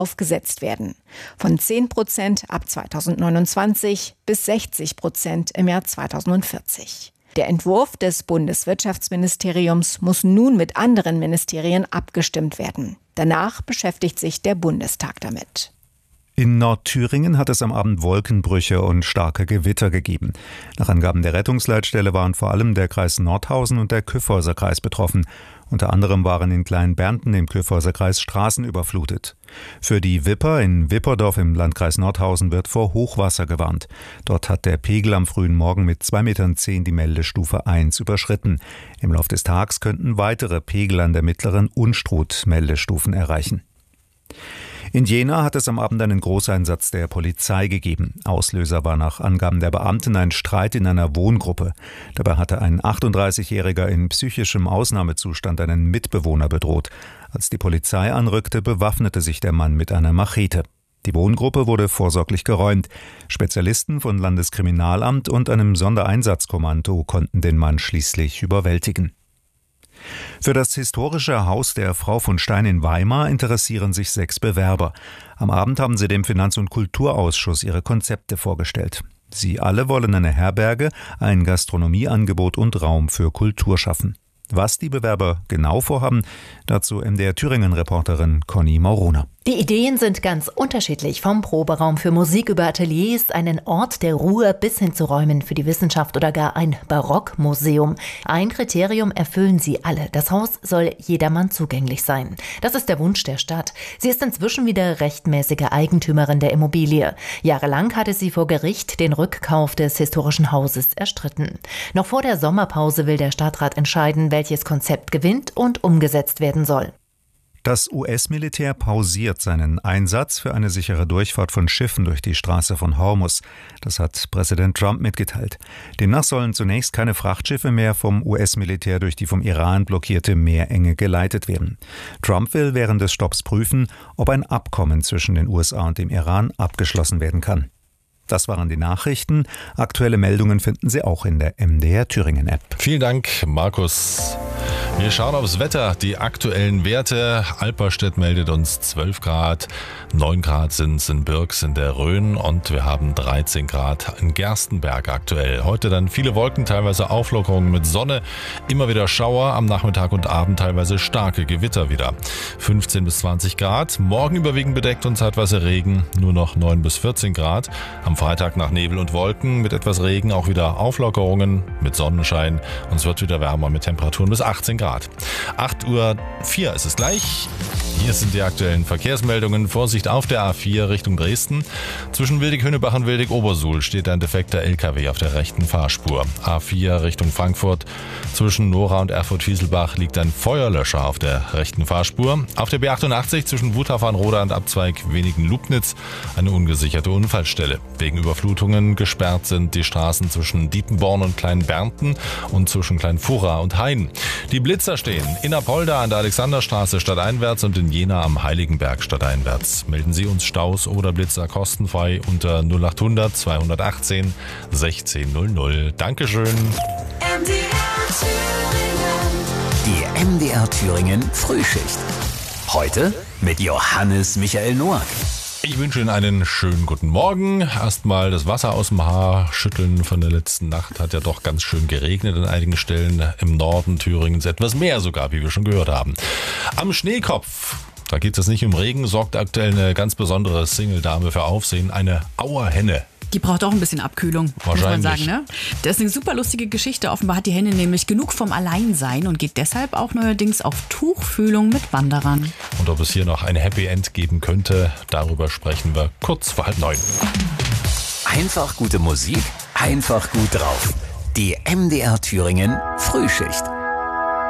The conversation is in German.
aufgesetzt werden. Von 10% ab 2029 bis 60% im Jahr 2040. Der Entwurf des Bundeswirtschaftsministeriums muss nun mit anderen Ministerien abgestimmt werden. Danach beschäftigt sich der Bundestag damit. In Nordthüringen hat es am Abend Wolkenbrüche und starke Gewitter gegeben. Nach Angaben der Rettungsleitstelle waren vor allem der Kreis Nordhausen und der Kyffhäuser Kreis betroffen. Unter anderem waren in Kleinbernten im Kyffhäuser Kreis Straßen überflutet. Für die Wipper in Wipperdorf im Landkreis Nordhausen wird vor Hochwasser gewarnt. Dort hat der Pegel am frühen Morgen mit 2,10 Metern die Meldestufe 1 überschritten. Im Lauf des Tages könnten weitere Pegel an der mittleren Unstrut-Meldestufen erreichen. In Jena hat es am Abend einen Großeinsatz der Polizei gegeben. Auslöser war nach Angaben der Beamten ein Streit in einer Wohngruppe. Dabei hatte ein 38-Jähriger in psychischem Ausnahmezustand einen Mitbewohner bedroht. Als die Polizei anrückte, bewaffnete sich der Mann mit einer Machete. Die Wohngruppe wurde vorsorglich geräumt. Spezialisten von Landeskriminalamt und einem Sondereinsatzkommando konnten den Mann schließlich überwältigen. Für das historische Haus der Frau von Stein in Weimar interessieren sich 6 Bewerber. Am Abend haben sie dem Finanz- und Kulturausschuss ihre Konzepte vorgestellt. Sie alle wollen eine Herberge, ein Gastronomieangebot und Raum für Kultur schaffen. Was die Bewerber genau vorhaben, dazu MDR-Thüringen-Reporterin Conny Mauroner. Die Ideen sind ganz unterschiedlich, vom Proberaum für Musik über Ateliers, einen Ort der Ruhe bis hin zu Räumen für die Wissenschaft oder gar ein Barockmuseum. Ein Kriterium erfüllen sie alle. Das Haus soll jedermann zugänglich sein. Das ist der Wunsch der Stadt. Sie ist inzwischen wieder rechtmäßige Eigentümerin der Immobilie. Jahrelang hatte sie vor Gericht den Rückkauf des historischen Hauses erstritten. Noch vor der Sommerpause will der Stadtrat entscheiden, welches Konzept gewinnt und umgesetzt werden soll. Das US-Militär pausiert seinen Einsatz für eine sichere Durchfahrt von Schiffen durch die Straße von Hormuz. Das hat Präsident Trump mitgeteilt. Demnach sollen zunächst keine Frachtschiffe mehr vom US-Militär durch die vom Iran blockierte Meerenge geleitet werden. Trump will während des Stopps prüfen, ob ein Abkommen zwischen den USA und dem Iran abgeschlossen werden kann. Das waren die Nachrichten. Aktuelle Meldungen finden Sie auch in der MDR Thüringen App. Vielen Dank, Markus. Wir schauen aufs Wetter, die aktuellen Werte. Alperstedt meldet uns 12 Grad, 9 Grad sind es in Birks in der Rhön und wir haben 13 Grad in Gerstenberg aktuell. Heute dann viele Wolken, teilweise Auflockerungen mit Sonne, immer wieder Schauer, am Nachmittag und Abend teilweise starke Gewitter wieder. 15 bis 20 Grad, morgen überwiegend bedeckt und zeitweise Regen, nur noch 9 bis 14 Grad. Am Freitag nach Nebel und Wolken mit etwas Regen, auch wieder Auflockerungen mit Sonnenschein und es wird wieder wärmer mit Temperaturen bis 18 Grad. 8:04 Uhr ist es gleich. Hier sind die aktuellen Verkehrsmeldungen. Vorsicht auf der A4 Richtung Dresden. Zwischen Wildig-Hünnebach und Wildig-Obersuhl steht ein defekter LKW auf der rechten Fahrspur. A4 Richtung Frankfurt. Zwischen Nora und Erfurt-Fieselbach liegt ein Feuerlöscher auf der rechten Fahrspur. Auf der B88 zwischen Wutachfarnroda und Abzweig Wenigen-Lubnitz eine ungesicherte Unfallstelle. Wegen Überflutungen gesperrt sind die Straßen zwischen Dietenborn und Kleinbernten und zwischen Kleinfurra und Hain. Die Blitzer stehen in Apolda an der Alexanderstraße stadteinwärts und in Jena am Heiligenberg stadteinwärts. Melden Sie uns Staus oder Blitzer kostenfrei unter 0800 218 1600. Dankeschön. Die MDR Thüringen Frühschicht. Heute mit Johannes Michael Noack. Ich wünsche Ihnen einen schönen guten Morgen. Erstmal das Wasser aus dem Haar schütteln von der letzten Nacht. Hat ja doch ganz schön geregnet an einigen Stellen im Norden Thüringens. Etwas mehr sogar, wie wir schon gehört haben. Am Schneekopf, da geht es nicht um Regen, sorgt aktuell eine ganz besondere Single-Dame für Aufsehen. Eine Auerhenne. Die braucht auch ein bisschen Abkühlung, muss man sagen. Ne? Das ist eine super lustige Geschichte. Offenbar hat die Henne nämlich genug vom Alleinsein und geht deshalb auch neuerdings auf Tuchfühlung mit Wanderern. Und ob es hier noch ein Happy End geben könnte, darüber sprechen wir kurz vor 8:30. Einfach gute Musik, einfach gut drauf. Die MDR Thüringen Frühschicht.